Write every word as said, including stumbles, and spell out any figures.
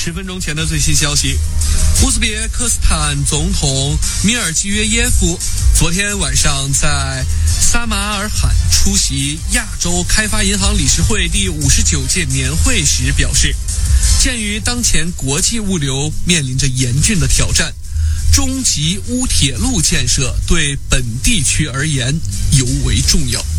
十分钟前的最新消息，乌兹别克斯坦总统米尔季约耶夫昨天晚上在撒马尔罕出席亚洲开发银行理事会第五十九届年会时表示，鉴于当前国际物流面临着严峻的挑战，中吉乌铁路建设对本地区而言尤为重要。